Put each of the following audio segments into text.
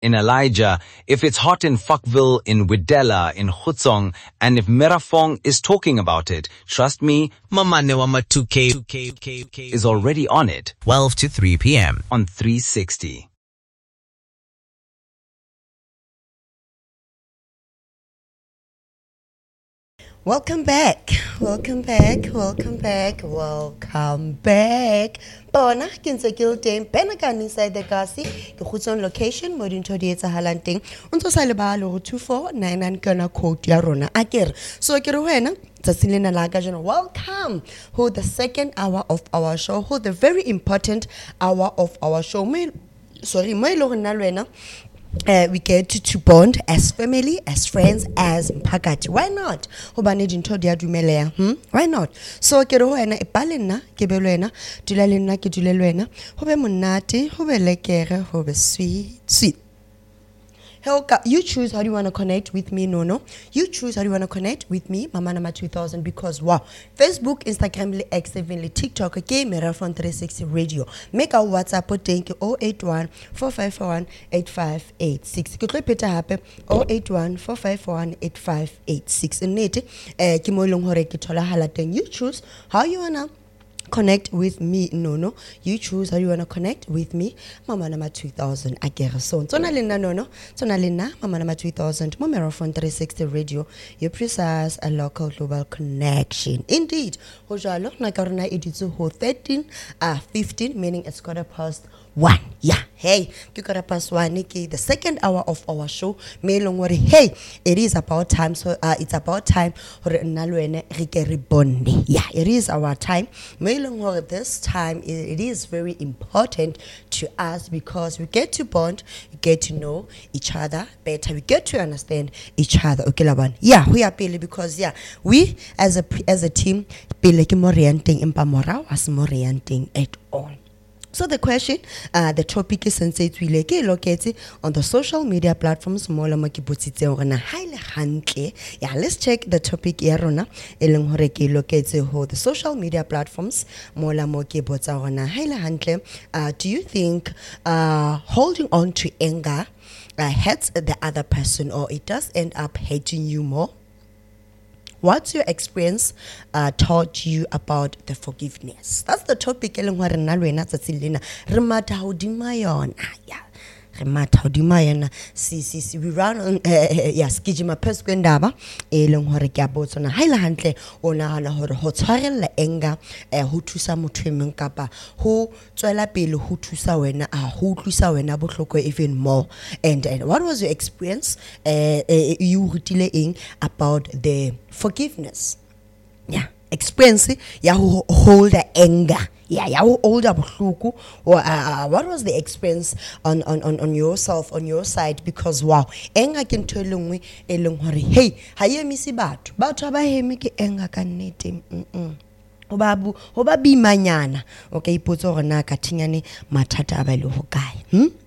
in Elijah, if it's hot in Falkville, in Widella, in Khutsong, and if Merafong is talking about it, trust me, Mamane wa ma 2K is already on it 12 to 3 p.m. on 360. Welcome back. Bona ke ntse ke le teng Penakane inside the Kasi ke Khutsong location mo dintho di etsahalang teng o ntse sa lebala go 2499 kana code ya rona akere so ke re wena tsatsing lena la ka jeno welcome to the second hour of our show, who the very important hour of our show. Mo ile go nna le wena we get to bond as family, as friends, as mpakati. Why not? Hobane dintho dia dumeleya. Why not? So ke re ho wena e pale nna ke be le wena, dula le nna ke dule le wena. Ho be monate, ho be lekere, ho be sweet. Helka, you choose how do you want to connect with me, Nono. You choose how do you want to connect with me, Mama Nama 2000, because wow, Facebook, Instagram, X, TikTok, okay, Merafong 360 Radio. Make our WhatsApp, thank you, 081 4541 8586. Could repeat happen 081 4541 8586. And nete, kimo long hore ki thola halateng. You choose how you wanna connect with me, Nono. You choose how you want to connect with me, Mama Nama 2000. I get a son. Tona Lina Nono. Tona Lina, Mama Nama 2000. Merafong 360 Radio. Your precise a local global connection. Indeed. Hojalo, Nakaruna Editsu Ho 15, meaning it's 1:15. Yeah. Hey, 1:15, Nikki. The second hour of our show. Melong worry. Hey, it is about time. So it's about time. Yeah, it is our time. This time it is very important to us because we get to bond, we get to know each other better, we get to understand each other. Okay, Laban. Yeah, we are pele because we as a team pele ke morienting empa mora was morienting at all. So the question, the topic is located on the social media platforms. Yeah, let's check the topic. Located the social media platforms. Do you think holding on to anger hurts the other person, or it does end up hating you more? What's your experience taught you about the forgiveness? That's the topic. Yeah. We run on skijima peskwendaba eleng hore ke a botsona haila hantle ona hana hore ho tshwarella enga ho thusa motho emeng kapa ho tswela pele ho thusa wena ho tlisa wena bohloko even more. And what was your experience you rutile eng about the forgiveness? Yeah, experience ya ho hold the anger. Yeah, what was the experience on yourself, on your side? Because wow, enga can tell you hey, haye misi batho aba hemi ke enga ka nnete hoba bimanyana okay ipotso gore na ka thinyane mathata a ba le ho kae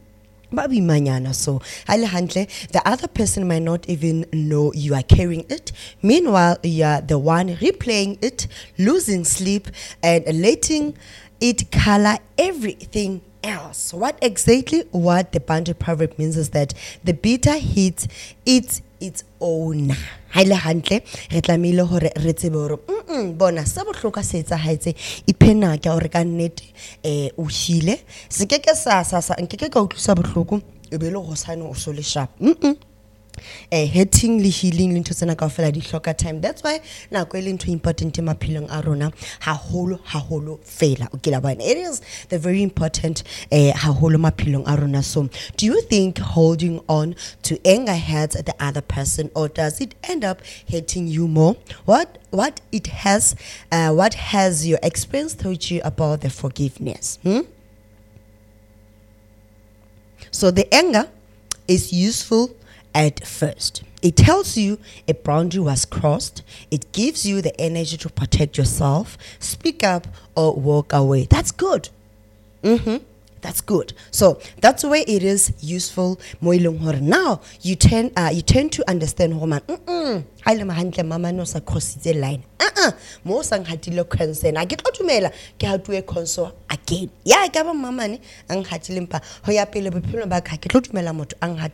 so the other person might not even know you are carrying it. Meanwhile, you are the one replaying it, losing sleep, and letting it color everything else. What the Bantu proverb means is that the bitter hits its own. Haile hantle re tlamile hore re tsebe hore bona sa bohloka se etsahaetse ipena ke hore ka nnete o hile se ke sa nkeke ka utlwisa bohloko e be le go sane o so le sharp hating le healing le ntho tsena ka fela di hloka time. That's why na go ile ntho important maphelong a rona haholo fela o kila bana. It is the very important haholo maphelong a rona. So do you think holding on to anger hurts the other person, or does it end up hating you more? What has your experience taught you about the forgiveness? So the anger is useful at first. It tells you a boundary was crossed. It gives you the energy to protect yourself, speak up, or walk away. That's good. that's good. So that's where it is useful. Now you tend to understand woman. I le mahantle mama no sa crossitse line. Mo sang hatile concern. I get otumela ke ha tuwe console again. Ya ka ba mama ni ang hatile mpa ho ya pele bophelo ba ka ke tlo tumela motho ang